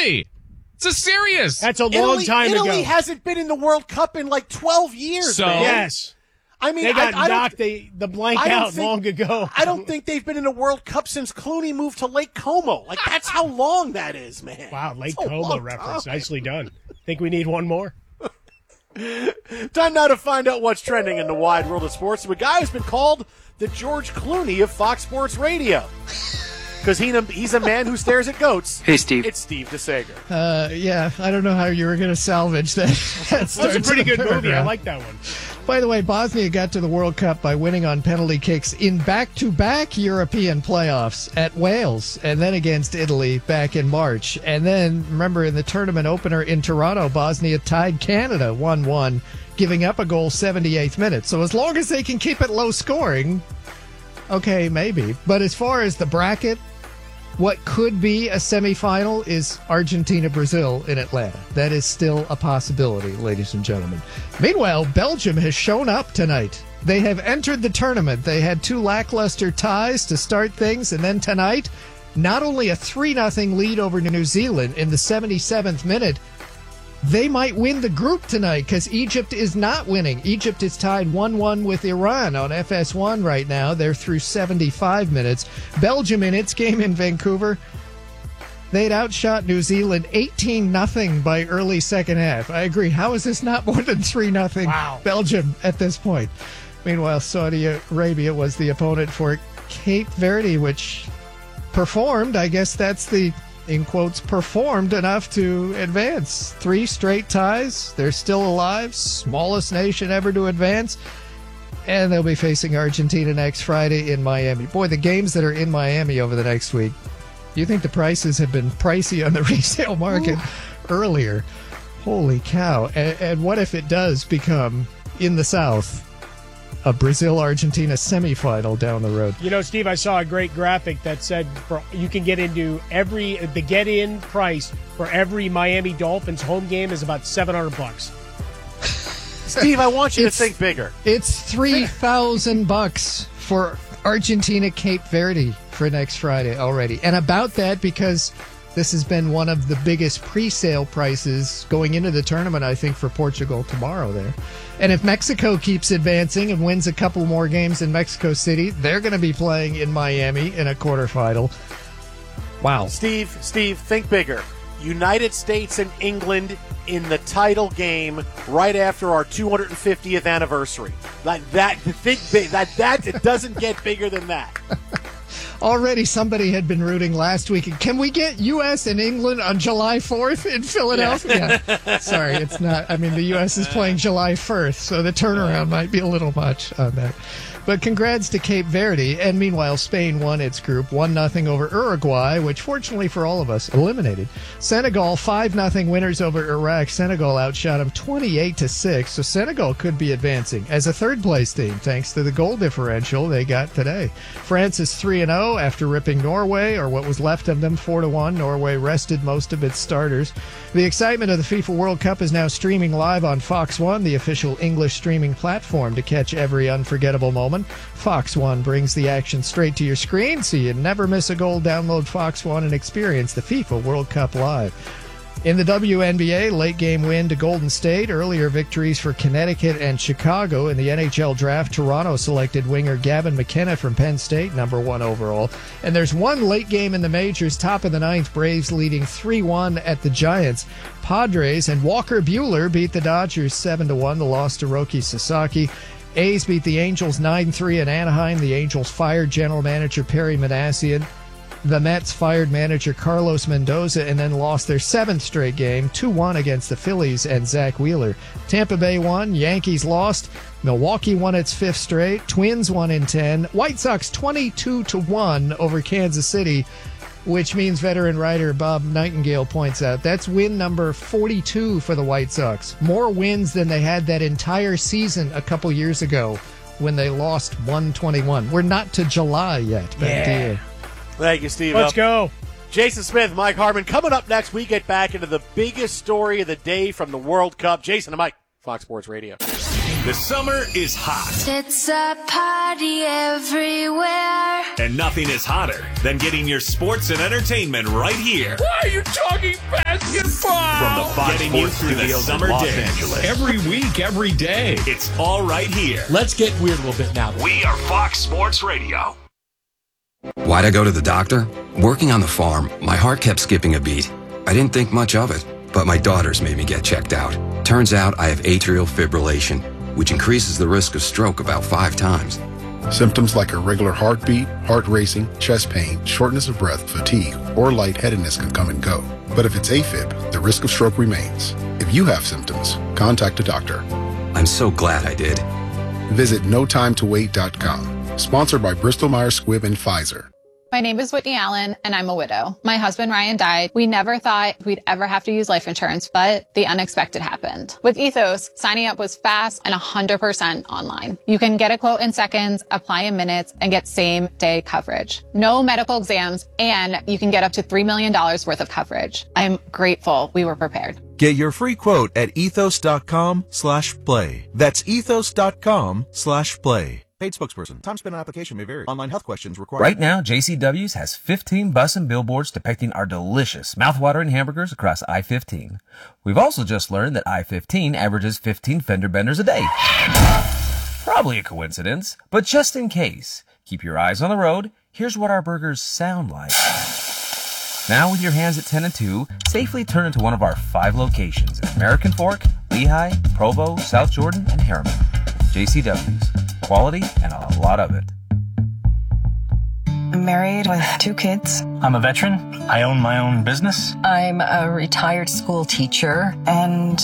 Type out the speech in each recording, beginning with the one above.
Italy. It's serious. That's a long time ago. Italy hasn't been in the World Cup in like 12 years, man. Yes. I mean, they got knocked the blank out long ago. I don't think they've been in a World Cup since Clooney moved to Lake Como. Like, that's how long that is, man. Wow, Lake Como reference. Nicely done. Think we need one more? Time now to find out what's trending in the wide world of sports. A guy has been called the George Clooney of Fox Sports Radio. Because he's a man who stares at goats. Hey, Steve. It's Steve DeSager. Yeah, I don't know how you were going to salvage that. That was a pretty good movie. I like that one. By the way, Bosnia got to the World Cup by winning on penalty kicks in back-to-back European playoffs at Wales and then against Italy back in March. And then, remember, in the tournament opener in Toronto, Bosnia tied Canada 1-1, giving up a goal 78th minute. So as long as they can keep it low scoring, okay, maybe. But as far as the bracket, what could be a semifinal is Argentina-Brazil in Atlanta. That is still a possibility, ladies and gentlemen. Meanwhile, Belgium has shown up tonight. They have entered the tournament. They had 2 lackluster ties to start things, and then tonight, not only a 3-0 lead over New Zealand in the 77th minute, they might win the group tonight because Egypt is not winning. Egypt is tied 1-1 with Iran on FS1 right now. They're through 75 minutes. Belgium, in its game in Vancouver, they'd outshot New Zealand 18-0 by early second half. I agree. How is this not more than 3-0 Belgium at this point? Meanwhile, Saudi Arabia was the opponent for Cape Verde, which performed. I guess that's the, in quotes, performed enough to advance. 3 straight ties. They're still alive. Smallest nation ever to advance. And they'll be facing Argentina next Friday in Miami. Boy, the games that are in Miami over the next week, you think the prices have been pricey on the resale market earlier. Holy cow. And what if it does become, in the South, a Brazil-Argentina semifinal down the road? You know, Steve, I saw a great graphic that said you can get into the get-in price for every Miami Dolphins home game is about $700. Steve, I want you to think bigger. It's $3,000 for Argentina Cape Verde for next Friday already. And about that, because this has been one of the biggest pre-sale prices going into the tournament, I think, for Portugal tomorrow there. And if Mexico keeps advancing and wins a couple more games in Mexico City, they're going to be playing in Miami in a quarterfinal. Wow. Steve, think bigger. United States and England in the title game right after our 250th anniversary. It doesn't get bigger than that. Already somebody had been rooting last week. Can we get U.S. and England on July 4th in Philadelphia? Yeah. Sorry, it's not. I mean, the U.S. is playing July 1st, so the turnaround might be a little much on that. But congrats to Cape Verde. And meanwhile, Spain won its group 1-0 over Uruguay, which fortunately for all of us, eliminated. Senegal 5-0 winners over Iraq. Senegal outshot them 28-6. So Senegal could be advancing as a third-place team thanks to the goal differential they got today. France is 3-0 after ripping Norway, or what was left of them, 4-1. Norway rested most of its starters. The excitement of the FIFA World Cup is now streaming live on Fox One, the official English streaming platform to catch every unforgettable moment. Fox One brings the action straight to your screen, so you never miss a goal. Download Fox One and experience the FIFA World Cup live. In the WNBA, late game win to Golden State, earlier victories for Connecticut and Chicago. In the NHL draft, Toronto selected winger Gavin McKenna from Penn State, number 1 overall. And there's one late game in the majors, top of the ninth, Braves leading 3-1 at the Giants. Padres and Walker Buehler beat the Dodgers 7-1, the loss to Roki Sasaki. A's beat the Angels 9-3 in Anaheim. The Angels fired general manager Perry Manassian. The Mets fired manager Carlos Mendoza and then lost their 7th straight game, 2-1 against the Phillies and Zach Wheeler. Tampa Bay won, Yankees lost, Milwaukee won its 5th straight, Twins won in 10, White Sox 22-1 over Kansas City, which means veteran writer Bob Nightingale points out that's win number 42 for the White Sox. More wins than they had that entire season a couple years ago when they lost 121. We're not to July yet. Back to you. Thank you, Steve. Let's go. Jason Smith, Mike Harmon. Coming up next, we get back into the biggest story of the day from the World Cup. Jason and Mike, Fox Sports Radio. The summer is hot. It's a party everywhere. And nothing is hotter than getting your sports and entertainment right here. Why are you talking fast of Fox Getting you Sports through the Studios summer in Los days. Angeles. Every week, every day. It's all right here. Let's get weird a little bit now. We are Fox Sports Radio. Why'd I go to the doctor? Working on the farm, my heart kept skipping a beat. I didn't think much of it, but my daughters made me get checked out. Turns out I have atrial fibrillation, which increases the risk of stroke about 5 times. Symptoms like irregular heartbeat, heart racing, chest pain, shortness of breath, fatigue, or lightheadedness can come and go. But if it's AFib, the risk of stroke remains. If you have symptoms, contact a doctor. I'm so glad I did. Visit notimetowait.com. Sponsored by Bristol Myers Squibb and Pfizer. My name is Whitney Allen, and I'm a widow. My husband, Ryan, died. We never thought we'd ever have to use life insurance, but the unexpected happened. With Ethos, signing up was fast and 100% online. You can get a quote in seconds, apply in minutes, and get same-day coverage. No medical exams, and you can get up to $3 million worth of coverage. I'm grateful we were prepared. Get your free quote at ethos.com/play. That's ethos.com/play. Paid spokesperson. Time spent on application may vary. Online health questions required. Right now, JCW's has 15 bus and billboards depicting our delicious, mouthwatering hamburgers across I-15. We've also just learned that I-15 averages 15 fender benders a day. Probably a coincidence, but just in case, keep your eyes on the road. Here's what our burgers sound like. Now with your hands at 10 and 2, safely turn into one of our 5 locations at American Fork, Lehigh, Provo, South Jordan, and Harriman. JCW's. Quality and a lot of it. I'm married with 2 kids. I'm a veteran. I own my own business. I'm a retired school teacher, and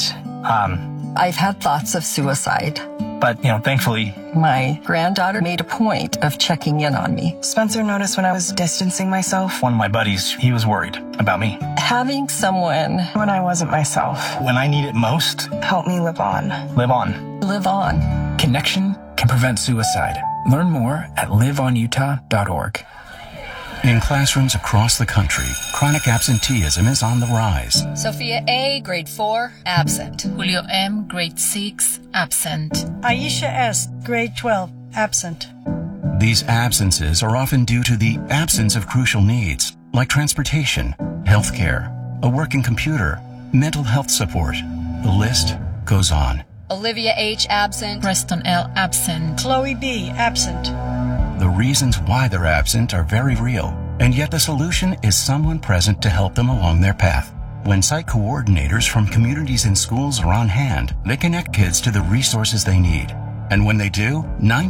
I've had thoughts of suicide. But, thankfully, my granddaughter made a point of checking in on me. Spencer noticed when I was distancing myself. One of my buddies, he was worried about me. Having someone when I wasn't myself. When I need it most. Help me live on. Live on. Live on. Connection can prevent suicide. Learn more at liveonutah.org. In classrooms across the country, chronic absenteeism is on the rise. Sophia A., grade 4, absent. Julio M., grade 6, absent. Aisha S., grade 12, absent. These absences are often due to the absence of crucial needs, like transportation, healthcare, a working computer, mental health support. The list goes on. Olivia H., absent. Preston L., absent. Chloe B., absent. The reasons why they're absent are very real, and yet the solution is someone present to help them along their path. When site coordinators from communities and schools are on hand, they connect kids to the resources they need. And when they do,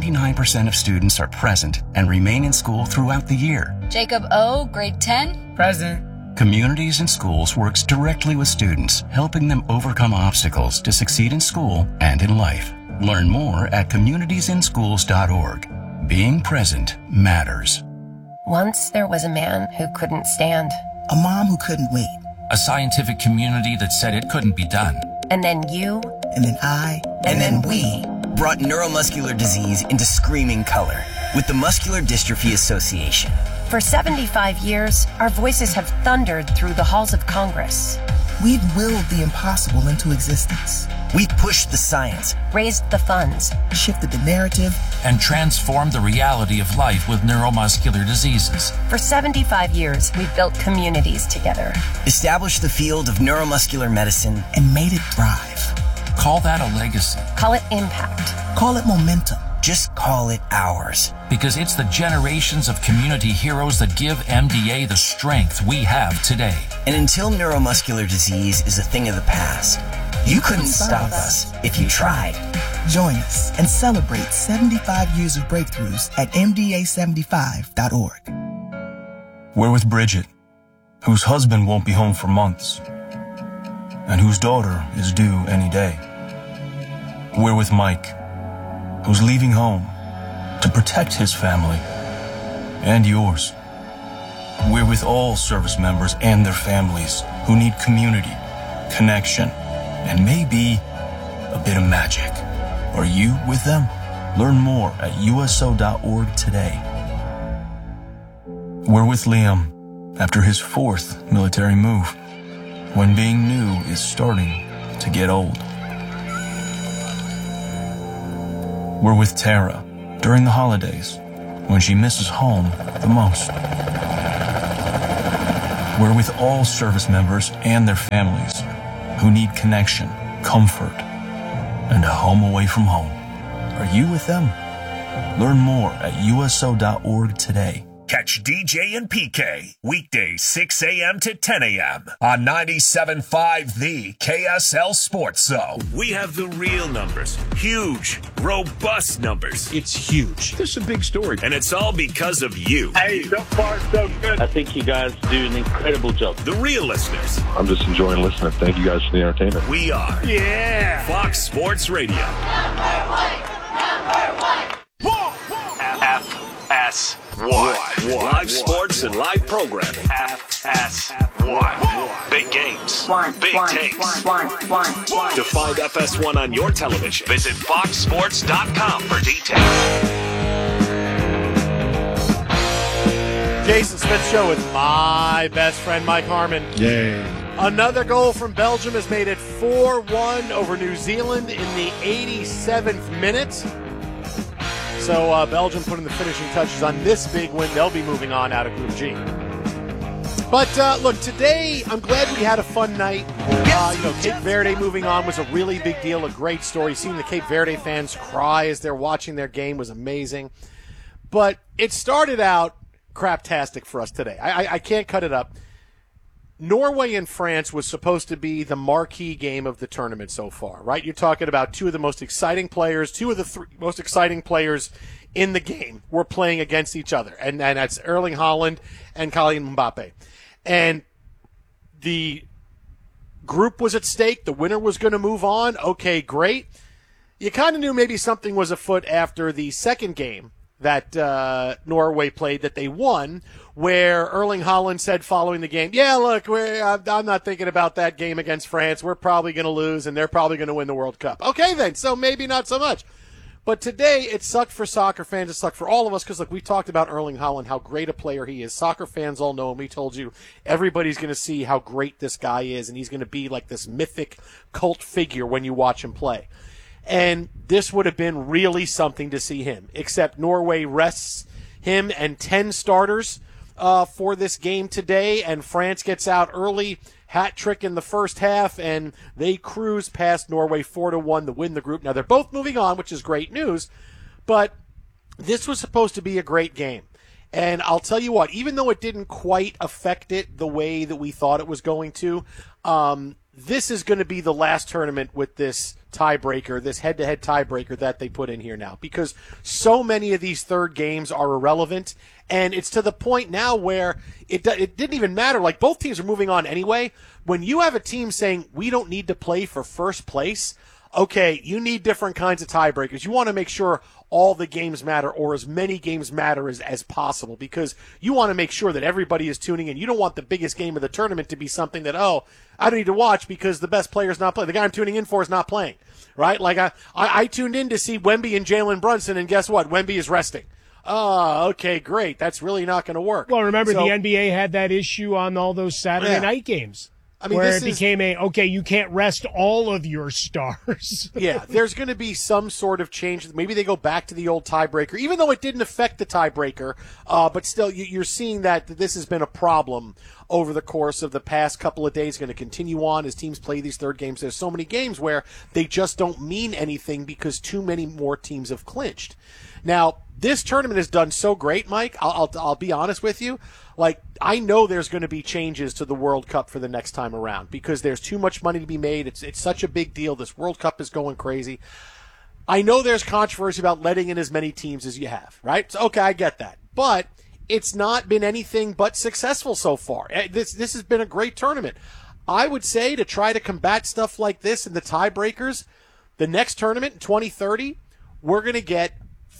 99% of students are present and remain in school throughout the year. Jacob O., grade 10. Present. Communities and Schools works directly with students, helping them overcome obstacles to succeed in school and in life. Learn more at communitiesinschools.org. Being present matters. Once there was a man who couldn't stand. A mom who couldn't wait. A scientific community that said it couldn't be done. And then you. And then I. And then we brought neuromuscular disease into screaming color with the Muscular Dystrophy Association. For 75 years, our voices have thundered through the halls of Congress. We've willed the impossible into existence. We've pushed the science, raised the funds, shifted the narrative, and transformed the reality of life with neuromuscular diseases. For 75 years, we've built communities together, established the field of neuromuscular medicine, and made it thrive. Call that a legacy. Call it impact. Call it momentum. Just call it ours. Because it's the generations of community heroes that give MDA the strength we have today. And until neuromuscular disease is a thing of the past, you couldn't stop us if you tried. Join us and celebrate 75 years of breakthroughs at MDA75.org. We're with Bridget, whose husband won't be home for months, and whose daughter is due any day. We're with Mike, who's leaving home to protect his family and yours. We're with all service members and their families who need community, connection, and maybe a bit of magic. Are you with them? Learn more at USO.org today. We're with Liam after his 4th military move, when being new is starting to get old. We're with Tara during the holidays, when she misses home the most. We're with all service members and their families who need connection, comfort, and a home away from home. Are you with them? Learn more at USO.org today. Catch DJ and PK weekdays 6 a.m. to 10 a.m. on 97.5 The KSL Sports Zone. We have the real numbers. Huge, robust numbers. It's huge. This is a big story. And it's all because of you. Hey, so far so good. I think you guys do an incredible job. The real listeners. I'm just enjoying listening. Thank you guys for the entertainment. We are Fox Sports Radio. FS1. Live sports and live programming. FS1. Big games. Big takes. To find FS1 on your television, visit foxsports.com for details. Jason Smith Show with my best friend Mike Harmon. Yay. Another goal from Belgium has made it 4-1 over New Zealand in the 87th minute. So Belgium putting the finishing touches on this big win. They'll be moving on out of Group G. But look, today I'm glad we had a fun night. Cape Verde moving on was a really big deal, a great story. Seeing the Cape Verde fans cry as they're watching their game was amazing. But it started out craptastic for us today. I can't cut it up. Norway and France was supposed to be the marquee game of the tournament so far, right? You're talking about two of the most exciting players, two of the three most exciting players in the game were playing against each other, and that's Erling Haaland and Kylian Mbappe. And the group was at stake. The winner was going to move on. Okay, great. You kind of knew maybe something was afoot after the second game that Norway played that they won, where Erling Haaland said following the game, yeah, look, I'm not thinking about that game against France. We're probably going to lose, and they're probably going to win the World Cup. Okay, then, so maybe not so much. But today, it sucked for soccer fans. It sucked for all of us because, look, we talked about Erling Haaland, how great a player he is. Soccer fans all know him. We told you everybody's going to see how great this guy is, and he's going to be like this mythic cult figure when you watch him play. And this would have been really something to see him, except Norway rests him and 10 starters for this game today, and France gets out early, hat trick in the first half, and they cruise past Norway 4-1 to win the group. Now, they're both moving on, which is great news, but this was supposed to be a great game. And I'll tell you what, even though it didn't quite affect it the way that we thought it was going to, this is going to be the last tournament with this tiebreaker, this head-to-head tiebreaker that they put in here now, because so many of these third games are irrelevant, and it's to the point now where it didn't even matter. Like, both teams are moving on anyway. When you have a team saying, we don't need to play for first place, okay, you need different kinds of tiebreakers. You want to make sure all the games matter, or as many games matter as possible, because you want to make sure that everybody is tuning in. You don't want the biggest game of the tournament to be something that, I don't need to watch because the best player is not playing. The guy I'm tuning in for is not playing, right? Like, I tuned in to see Wemby and Jalen Brunson, and guess what? Wemby is resting. Oh, okay, great. That's really not going to work. Well, remember, the NBA had that issue on all those Saturday night games. I mean, where it became you can't rest all of your stars. Yeah, there's going to be some sort of change. Maybe they go back to the old tiebreaker, even though it didn't affect the tiebreaker. But still, you're seeing that this has been a problem over the course of the past couple of days. Going to continue on as teams play these third games. There's so many games where they just don't mean anything because too many more teams have clinched. Now, this tournament has done so great, Mike. I'll be honest with you. Like, I know there's going to be changes to the World Cup for the next time around because there's too much money to be made. It's such a big deal. This World Cup is going crazy. I know there's controversy about letting in as many teams as you have, right? So, okay, I get that. But it's not been anything but successful so far. This has been a great tournament. I would say to try to combat stuff like this in the tiebreakers, the next tournament in 2030, we're going to get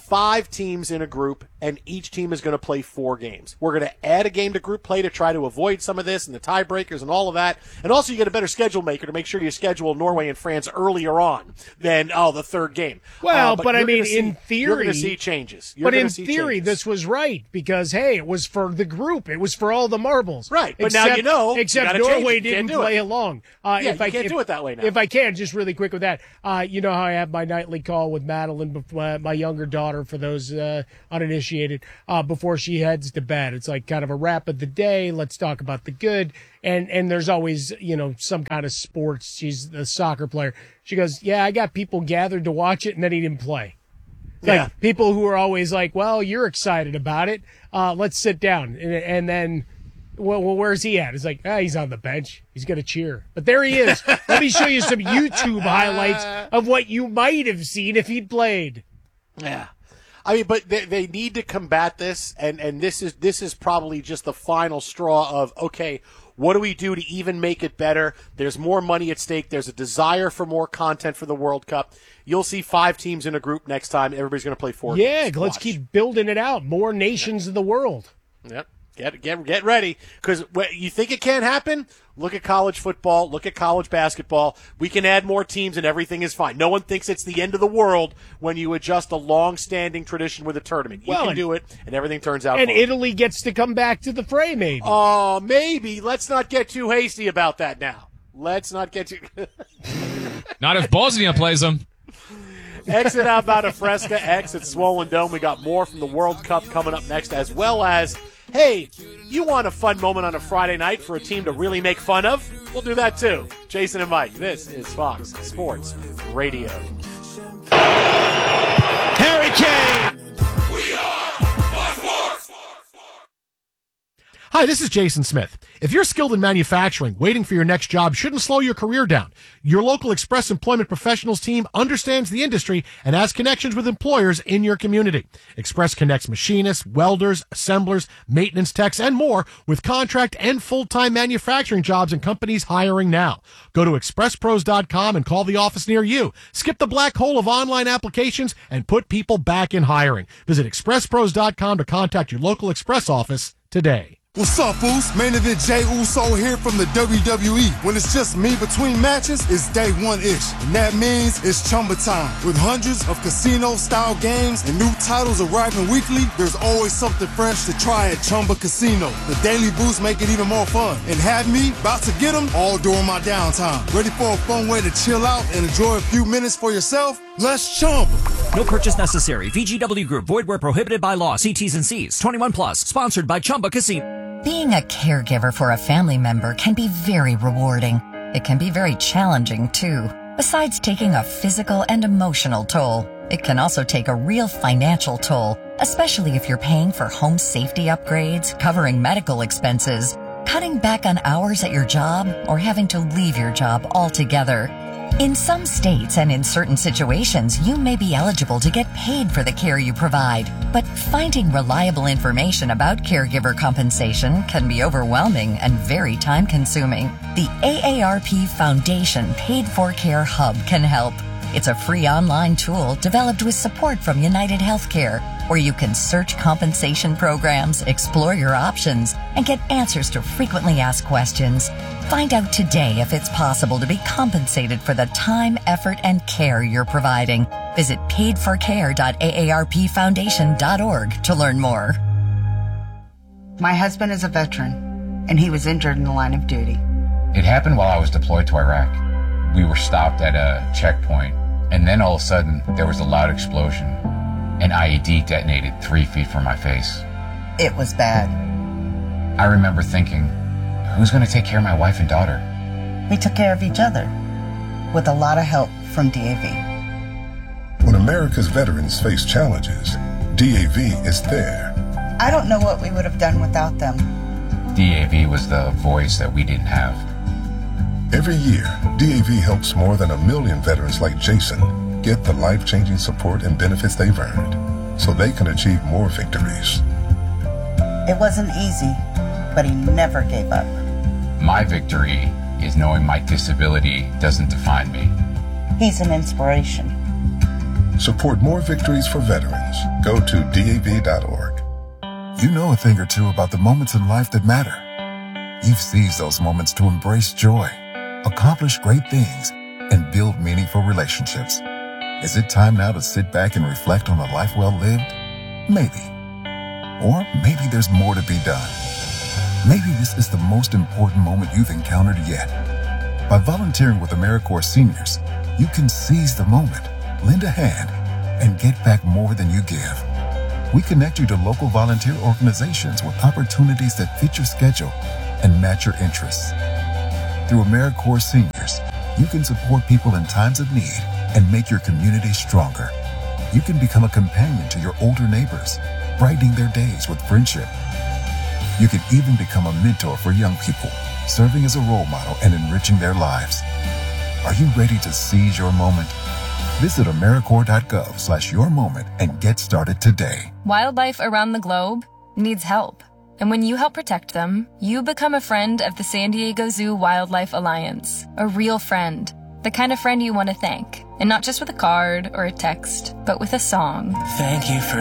5 teams in a group, and each team is going to play 4 games. We're going to add a game to group play to try to avoid some of this and the tiebreakers and all of that. And also you get a better schedule maker to make sure you schedule Norway and France earlier on than, the third game. Well, but I mean, in theory... You're going to see changes. But in theory, this was right because, hey, it was for the group. It was for all the marbles. Right, but now you know... Except Norway didn't play along. You can't do it that way now. If I can, just really quick with that, you know how I have my nightly call with Madeline, my younger daughter, prayer for those uninitiated before she heads to bed. It's like kind of a wrap of the day. Let's talk about the good. And there's always, some kind of sports. She's the soccer player. She goes, yeah, I got people gathered to watch it, and then he didn't play. Like people who are always like, well, you're excited about it. Let's sit down. And then, well, where's he at? It's like, he's on the bench. He's going to cheer. But there he is. Let me show you some YouTube highlights of what you might have seen if he'd played. Yeah. I mean, but they need to combat this, and this is probably just the final straw of, okay, what do we do to even make it better? There's more money at stake. There's a desire for more content for the World Cup. You'll see 5 teams in a group next time. Everybody's going to play 4 games. Let's keep building it out. More nations of the world. Yep. Get ready, because you think it can't happen? Look at college football. Look at college basketball. We can add more teams, and everything is fine. No one thinks it's the end of the world when you adjust a long-standing tradition with a tournament. You can do it, and everything turns out fine. And Italy gets to come back to the fray, maybe. Oh, maybe. Let's not get too hasty about that now. Let's not get too... Not if Bosnia plays them. Exit out about a Fresca, exit Swollen Dome. We got more from the World Cup coming up next, as well as... Hey, you want a fun moment on a Friday night for a team to really make fun of? We'll do that too. Jason and Mike, this is Fox Sports Radio. Harry Kane! We are Fox Sports! Hi, this is Jason Smith. If you're skilled in manufacturing, waiting for your next job shouldn't slow your career down. Your local Express Employment Professionals team understands the industry and has connections with employers in your community. Express connects machinists, welders, assemblers, maintenance techs, and more with contract and full-time manufacturing jobs and companies hiring now. Go to expresspros.com and call the office near you. Skip the black hole of online applications and put people back in hiring. Visit expresspros.com to contact your local Express office today. What's up, Foos? Main event Jey Uso here from the WWE. When it's just me between matches, it's day one-ish. And that means it's Chumba time. With hundreds of casino-style games and new titles arriving weekly, there's always something fresh to try at Chumba Casino. The daily boosts make it even more fun. And have me about to get them all during my downtime. Ready for a fun way to chill out and enjoy a few minutes for yourself? Let's Chumba. No purchase necessary. VGW Group. Void where prohibited by law. See T's and C's. 21 plus. Sponsored by Chumba Casino. Being a caregiver for a family member can be very rewarding. It can be very challenging, too. Besides taking a physical and emotional toll, it can also take a real financial toll, especially if you're paying for home safety upgrades, covering medical expenses, cutting back on hours at your job, or having to leave your job altogether. In some states and in certain situations, you may be eligible to get paid for the care you provide, but finding reliable information about caregiver compensation can be overwhelming and very time-consuming. The AARP Foundation Paid for Care Hub can help. It's a free online tool developed with support from United Healthcare, where you can search compensation programs, explore your options, and get answers to frequently asked questions. Find out today if it's possible to be compensated for the time, effort, and care you're providing. Visit paidforcare.aarpfoundation.org to learn more. My husband is a veteran, and he was injured in the line of duty. It happened while I was deployed to Iraq. We were stopped at a checkpoint, and then all of a sudden, there was a loud explosion. An IED detonated 3 feet from my face. It was bad. I remember thinking, who's going to take care of my wife and daughter? We took care of each other, with a lot of help from DAV. When America's veterans face challenges, DAV is there. I don't know what we would have done without them. DAV was the voice that we didn't have. Every year, DAV helps more than 1 million veterans like Jason get the life-changing support and benefits they've earned so they can achieve more victories. It wasn't easy, but he never gave up. My victory is knowing my disability doesn't define me. He's an inspiration. Support more victories for veterans. Go to DAV.org. You know a thing or two about the moments in life that matter. You've seized those moments to embrace joy, accomplish great things, and build meaningful relationships. Is it time now to sit back and reflect on a life well lived? Maybe. Or maybe there's more to be done. Maybe this is the most important moment you've encountered yet. By volunteering with AmeriCorps Seniors, you can seize the moment, lend a hand, and get back more than you give. We connect you to local volunteer organizations with opportunities that fit your schedule and match your interests. Through AmeriCorps Seniors, you can support people in times of need and make your community stronger. You can become a companion to your older neighbors, brightening their days with friendship. You can even become a mentor for young people, serving as a role model and enriching their lives. Are you ready to seize your moment? Visit AmeriCorps.gov/yourmoment and get started today. Wildlife around the globe needs help. And when you help protect them, you become a friend of the San Diego Zoo Wildlife Alliance. A real friend. The kind of friend you want to thank. And not just with a card or a text, but with a song. Thank you for